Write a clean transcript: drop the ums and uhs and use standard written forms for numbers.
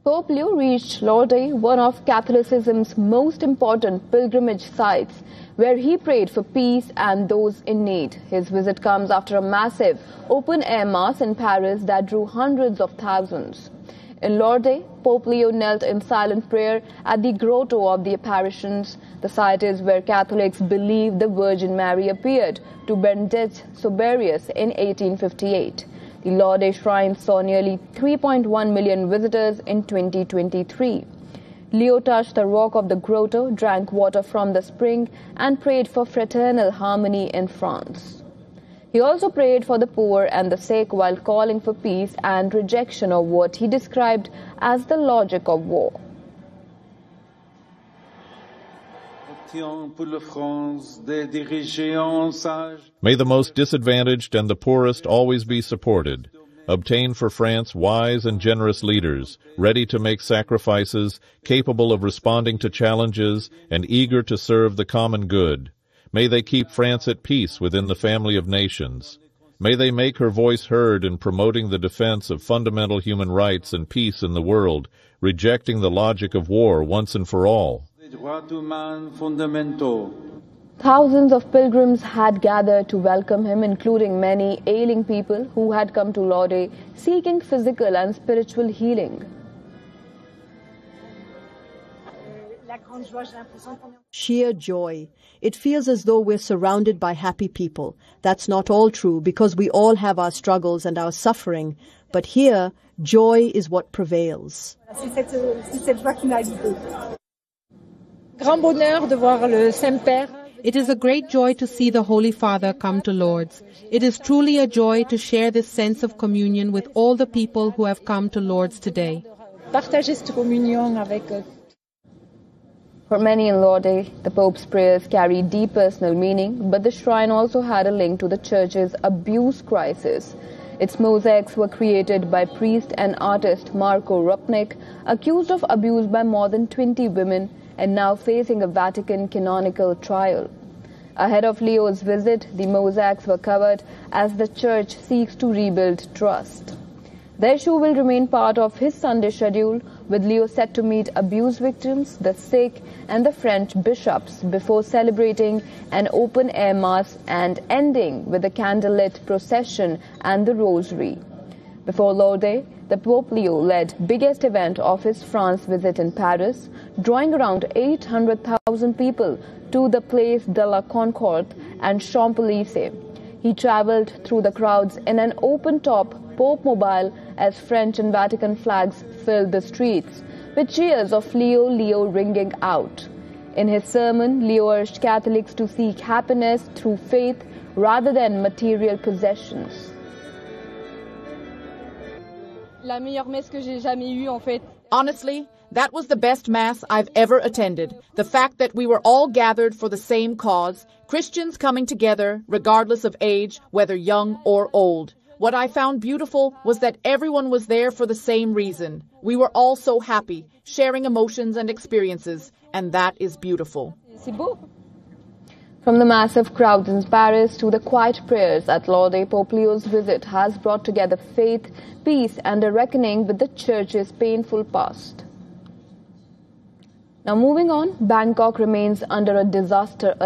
Pope Leo reached Lourdes, one of Catholicism's most important pilgrimage sites, where he prayed for peace and those in need. His visit comes after a massive open-air mass in Paris that drew hundreds of thousands. In Lourdes, Pope Leo knelt in silent prayer at the Grotto of the Apparitions. The site is where Catholics believe the Virgin Mary appeared to Bernadette Soubirous in 1858. The Lourdes shrine saw nearly 3.1 million visitors in 2023. Leo touched the rock of the grotto, drank water from the spring, and prayed for fraternal harmony in France. He also prayed for the poor and the sick while calling for peace and rejection of what he described as the logic of war. May the most disadvantaged and the poorest always be supported. Obtain for France wise and generous leaders, ready to make sacrifices, capable of responding to challenges, and eager to serve the common good. May they keep France at peace within the family of nations. May they make her voice heard in promoting the defense of fundamental human rights and peace in the world, rejecting the logic of war once and for all. Thousands of pilgrims had gathered to welcome him, including many ailing people who had come to Lourdes seeking physical and spiritual healing. Sheer joy. It feels as though we're surrounded by happy people. That's not all true, because we all have our struggles and our suffering. But here, joy is what prevails. It is a great joy to see the Holy Father come to Lourdes. It is truly a joy to share this sense of communion with all the people who have come to Lourdes today. For many in Lourdes, the Pope's prayers carry deep personal meaning, but the shrine also had a link to the Church's abuse crisis. Its mosaics were created by priest and artist Marco Rupnik, accused of abuse by more than 20 women, and now facing a Vatican canonical trial. Ahead of Leo's visit, the mosaics were covered as the Church seeks to rebuild trust. The issue will remain part of his Sunday schedule, with Leo set to meet abuse victims, the sick, and the French bishops before celebrating an open-air mass and ending with a candlelit procession and the rosary. Before Lourdes, the Pope Leo led biggest event of his France visit in Paris, drawing around 800,000 people to the Place de la Concorde and Champs-Élysées. He traveled through the crowds in an open-top Pope mobile as French and Vatican flags filled the streets, with cheers of Leo, Leo ringing out. In his sermon, Leo urged Catholics to seek happiness through faith rather than material possessions. Honestly, that was the best Mass I've ever attended. The fact that we were all gathered for the same cause, Christians coming together regardless of age, whether young or old. What I found beautiful was that everyone was there for the same reason. We were all so happy, sharing emotions and experiences, and that is beautiful. From the massive crowds in Paris to the quiet prayers at Lourdes, Pope Leo's visit has brought together faith, peace, and a reckoning with the Church's painful past. Now moving on, Bangkok remains under a disaster